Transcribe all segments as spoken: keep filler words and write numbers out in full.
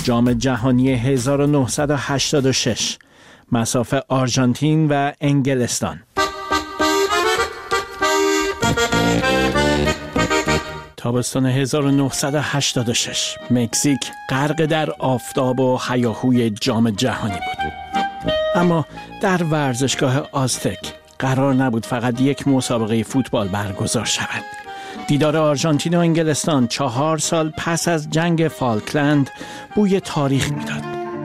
جام جهانی هزار و نهصد و هشتاد و شش، مسافه آرژانتین و انگلستان. تابستان هزار و نهصد و هشتاد و شش، مکزیک غرق در آفتاب و هیاهوی جام جهانی بود. اما در ورزشگاه آزتک قرار نبود فقط یک مسابقه فوتبال برگزار شود. دیدار آرژانتین و انگلستان چهار سال پس از جنگ فالکلند بوی تاریخ میداد.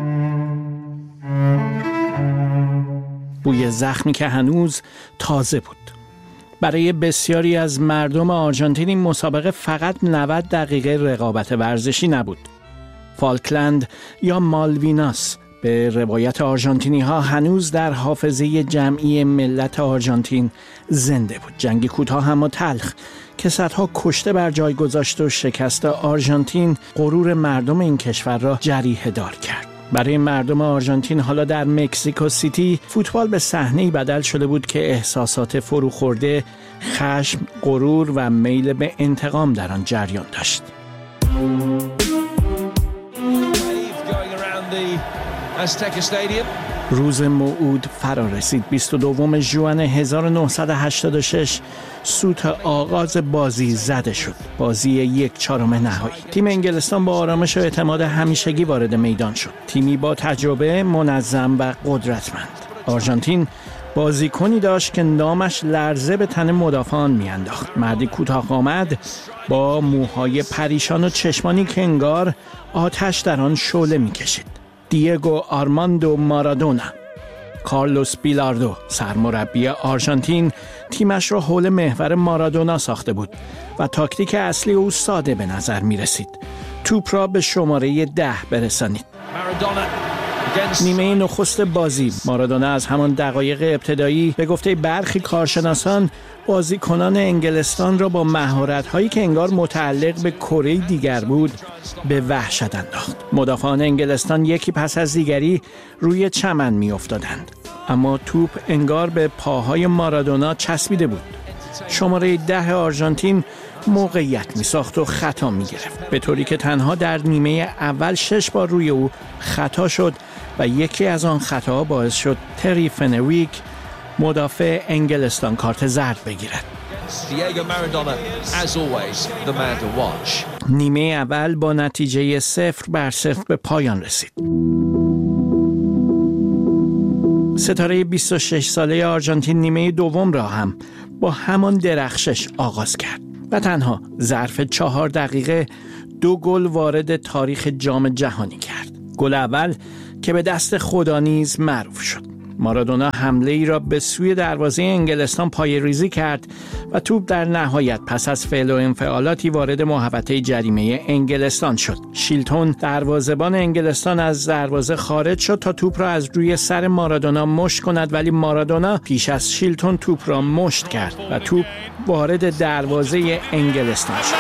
بوی زخمی که هنوز تازه بود. برای بسیاری از مردم آرژانتین این مسابقه فقط نود دقیقه رقابت ورزشی نبود. فالکلند یا مالویناس به روایت آرژانتینی ها هنوز در حافظه جمعی ملت آرژانتین زنده بود. جنگی کوتاه اما تلخ که صدها کشته بر جای گذاشت و شکست آرژانتین غرور مردم این کشور را جریحه دار کرد. برای مردم آرژانتین حالا در مکزیکو سیتی فوتبال به صحنه‌ای بدل شده بود که احساسات فروخورده، خشم، غرور و میل به انتقام در آن جریان داشت. روز موعود فرا رسید. بیست و دوم ژوئن هزار و نهصد و هشتاد و شش سوت آغاز بازی زده شد. بازی یک چهارم نهایی. تیم انگلستان با آرامش و اعتماد همیشگی وارد میدان شد. تیمی با تجربه، منظم و قدرتمند. آرژانتین بازیکنی داشت که نامش لرزه به تن مدافعان میانداخت. مردی کوتاه‌قامت با موهای پریشان و چشمانی که انگار آتش در آن شعله میکشید. دیگو آرماندو مارادونا. کارلوس بیلاردو سرمربی آرژانتین تیمش را حول محور مارادونا ساخته بود و تاکتیک اصلی او ساده به نظر می رسید. توپ را به شماره ده برسانید. نیمه نخست بازی مارادونا از همان دقایق ابتدایی به گفته برخی کارشناسان بازیکنان انگلستان را با مهارت‌هایی که انگار متعلق به کره دیگر بود به وحشت انداخت. مدافعان انگلستان یکی پس از دیگری روی چمن می‌افتادند، اما توپ انگار به پاهای مارادونا چسبیده بود. شماره ده آرژانتین موقعیت می‌ساخت و خطا می‌گرفت، به طوری که تنها در نیمه اول شش بار روی او خطا شد و یکی از آن خطاها باعث شد تری فنریک مدافع انگلستان کارت زرد بگیرد. نیمه اول با نتیجه صفر بر صفر به پایان رسید. ستاره بیست و شش ساله آرژانتین نیمه دوم را هم با همان درخشش آغاز کرد و تنها ظرف چهار دقیقه دو گل وارد تاریخ جام جهانی کرد. گل اول که به دست خدا نیز معروف شد. مارادونا حمله ای را به سوی دروازه انگلستان پایه‌ریزی کرد و توپ در نهایت پس از فعل و انفعالاتی وارد محوطه جریمه انگلستان شد. شیلتون دروازه‌بان انگلستان از دروازه خارج شد تا توپ را از روی سر مارادونا مشت کند، ولی مارادونا پیش از شیلتون توپ را مشت کرد و توپ وارد دروازه انگلستان شد.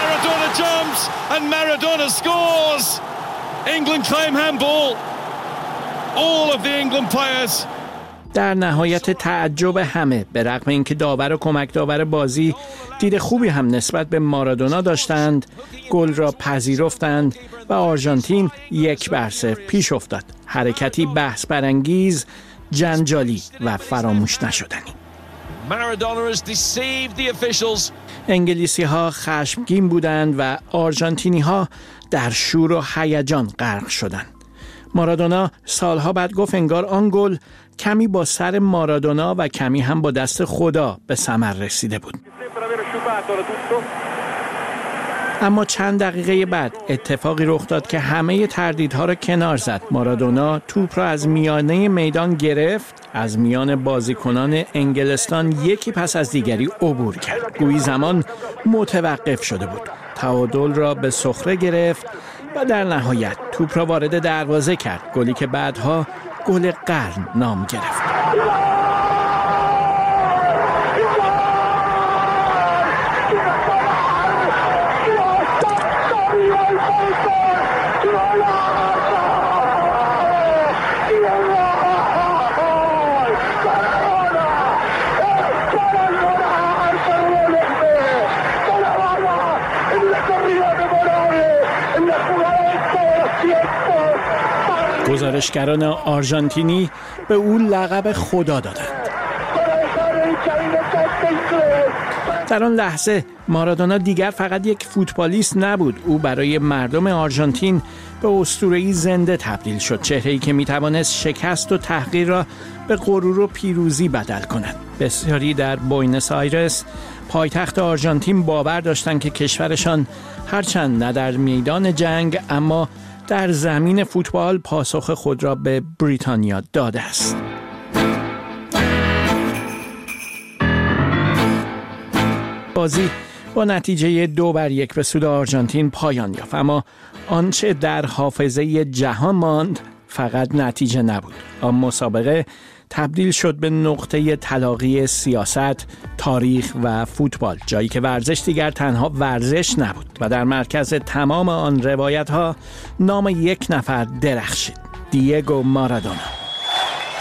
England claim handball. All of the England players. در نهایت تعجب همه، به رغم اینکه داور و کمک داور بازی دید خوبی هم نسبت به مارادونا داشتند، گل را پذیرفتند و آرژانتین یک بر صفر پیش افتاد. حرکتی بحث برانگیز، جنجالی و فراموش نشدنی. انگلیسی ها خشمگین بودند و آرژانتینی ها در شور و هیجان غرق شدند. مارادونا سالها بعد گفت انگار آن گل کمی با سر مارادونا و کمی هم با دست خدا به ثمر رسیده بود. اما چند دقیقه بعد اتفاقی رخ داد که همه تردیدها را کنار زد. مارادونا توپ را از میانه میدان گرفت، از میان بازیکنان انگلستان یکی پس از دیگری عبور کرد. گویی زمان متوقف شده بود. تعادل را به سخره گرفت و در نهایت توپ را وارد دروازه کرد. گلی که بعدها گل قرن نام گرفت. گزارشگران آرژانتینی به او لقب خدا دادند. در آن لحظه مارادونا دیگر فقط یک فوتبالیست نبود. او برای مردم آرژانتین به اسطوره‌ای زنده تبدیل شد، چهره‌ای که می‌توانست شکست و تحقیر را به غرور و پیروزی بدل کند. بسیاری در بوئنوس آیرس، پایتخت آرژانتین، باور داشتند که کشورشان هرچند نه در میدان جنگ اما در زمین فوتبال پاسخ خود را به بریتانیا داده است. بازی با نتیجه دو بر یک به سود آرژانتین پایان یافت، اما آنچه در حافظه جهان ماند فقط نتیجه نبود. آن مسابقه تبدیل شد به نقطه تلاقی سیاست، تاریخ و فوتبال، جایی که ورزش دیگر تنها ورزش نبود و در مرکز تمام آن روایت‌ها نام یک نفر درخشید: دیگو مارادونا.